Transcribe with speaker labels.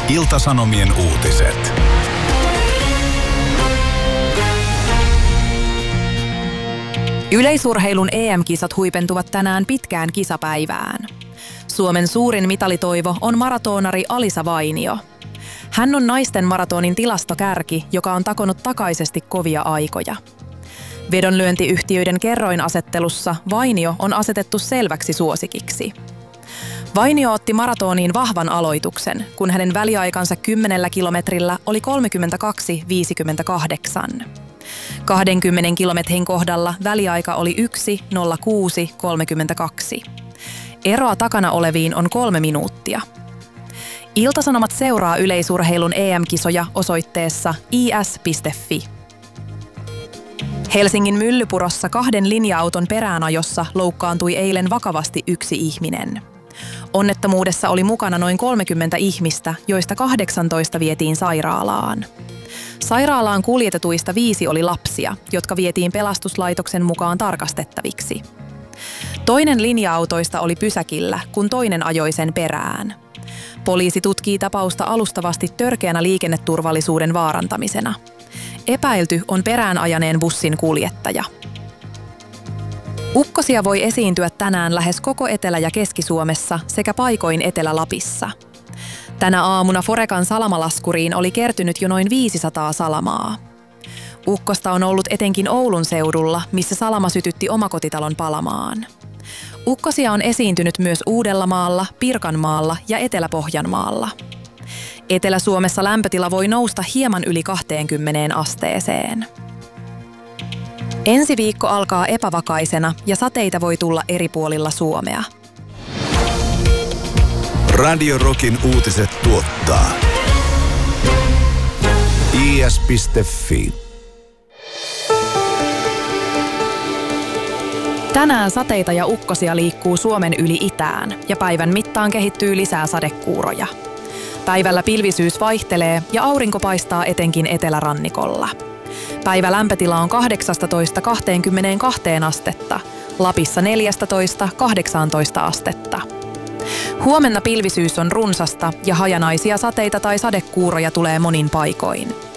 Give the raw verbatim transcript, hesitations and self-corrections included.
Speaker 1: Ilta-Sanomien uutiset.
Speaker 2: Yleisurheilun E M-kisat huipentuvat tänään pitkään kisapäivään. Suomen suurin mitalitoivo on maratonari Alisa Vainio. Hän on naisten maratonin tilastokärki, joka on takonut takaisesti kovia aikoja. Vedonlyöntiyhtiöiden kerroinasettelussa Vainio on asetettu selväksi suosikiksi. Vainio otti maratoniin vahvan aloituksen, kun hänen väliaikansa kymmenellä kilometrillä oli kolmekymmentäkaksi viisikymmentäkahdeksan. kaksikymmentä kilometrin kohdalla väliaika oli yksi nolla kuusi kolmekymmentäkaksi. Eroa takana oleviin on kolme minuuttia. Ilta-Sanomat seuraa yleisurheilun E M-kisoja osoitteessa i s piste f i. Helsingin Myllypurossa kahden linja-auton peräänajossa loukkaantui eilen vakavasti yksi ihminen. Onnettomuudessa oli mukana noin kolmekymmentä ihmistä, joista kahdeksantoista vietiin sairaalaan. Sairaalaan kuljetetuista viisi oli lapsia, jotka vietiin pelastuslaitoksen mukaan tarkastettaviksi. Toinen linja-autoista oli pysäkillä, kun toinen ajoi sen perään. Poliisi tutkii tapausta alustavasti törkeänä liikenneturvallisuuden vaarantamisena. Epäilty on perään ajaneen bussin kuljettaja. Ukkosia voi esiintyä tänään lähes koko Etelä- ja Keski-Suomessa sekä paikoin Etelä-Lapissa. Tänä aamuna Forekan salamalaskuriin oli kertynyt jo noin viisisataa salamaa. Ukkosta on ollut etenkin Oulun seudulla, missä salama sytytti omakotitalon palamaan. Ukkosia on esiintynyt myös Uudellamaalla, Pirkanmaalla ja Etelä-Pohjanmaalla. Etelä-Suomessa lämpötila voi nousta hieman yli kaksikymmentä asteeseen. Ensi viikko alkaa epävakaisena ja sateita voi tulla eri puolilla Suomea.
Speaker 1: Radio Rockin uutiset tuottaa i s piste f i.
Speaker 2: Tänään sateita ja ukkosia liikkuu Suomen yli itään ja päivän mittaan kehittyy lisää sadekuuroja. Päivällä pilvisyys vaihtelee ja aurinko paistaa etenkin etelärannikolla. Päivä lämpötila on kahdeksastatoista kaksikymmentäkaksi astetta, Lapissa neljästätoista kahdeksaantoista astetta. Huomenna pilvisyys on runsasta ja hajanaisia sateita tai sadekuuroja tulee monin paikoin.